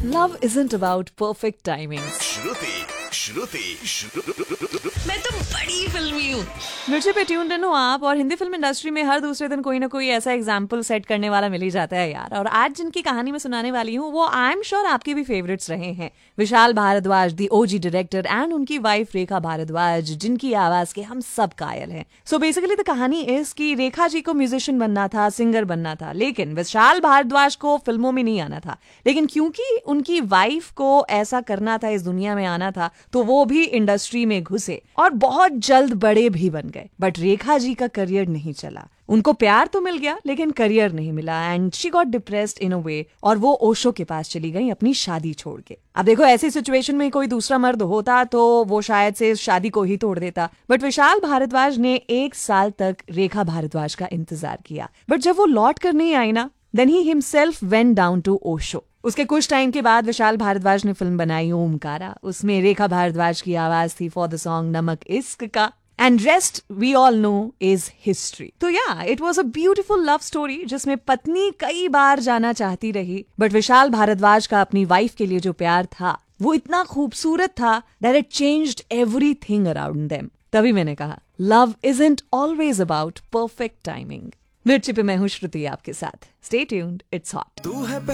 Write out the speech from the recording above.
Love isn't about perfect timing. मैं तो बड़ी फिल्मी हूँ। मिर्ची पे ट्यून्ड इन हो आप, और हिंदी फिल्म इंडस्ट्री में हर दूसरे दिन कोई ना कोई ऐसा एग्जाम्पल सेट करने वाला मिल ही जाता है यार। और आज जिनकी कहानी मैं सुनाने वाली हूँ वो आई एम श्योर आपके भी फेवरेट्स रहे हैं। विशाल भारद्वाज, दी ओजी डायरेक्टर, एंड उनकी वाइफ रेखा भारद्वाज, जिनकी आवाज के हम सब कायल हैं। सो बेसिकली द कहानी इस कि रेखा जी को म्यूजिशियन बनना था, सिंगर बनना था, लेकिन विशाल भारद्वाज को फिल्मों में नहीं आना था। लेकिन क्योंकि उनकी वाइफ को ऐसा करना था, इस दुनिया में आना था, तो वो भी इंडस्ट्री में घुसे और बहुत जल्द बड़े भी बन गए। बट रेखा जी का करियर नहीं चला। उनको प्यार तो मिल गया लेकिन करियर नहीं मिला, एंड शी गॉट डिप्रेस्ड इन अ वे, और वो ओशो के पास चली गई अपनी शादी छोड़ के। अब देखो, ऐसी सिचुएशन में कोई दूसरा मर्द होता तो वो शायद से इस शादी को ही तोड़ देता। बट विशाल भारद्वाज ने 1 साल तक रेखा भारद्वाज का इंतजार किया। बट जब वो लौट कर नहीं आई ना, then he himself went down to Osho. उसके कुछ टाइम के बाद विशाल भारद्वाज ने फिल्म बनाई ओमकारा। उसमें रेखा भारद्वाज की आवाज थी फॉर द सॉन्ग नमक इश्क का, and rest we all know is history. तो या it was a beautiful love story जिसमें पत्नी कई बार जाना चाहती रही, बट विशाल भारद्वाज का अपनी वाइफ के लिए जो प्यार था वो इतना खूबसूरत था that it changed everything around them. तभी मैंने कहा, love isn't always about perfect timing. मिर्ची पे मैं हूं श्रुति आपके साथ। Stay tuned, it's hot.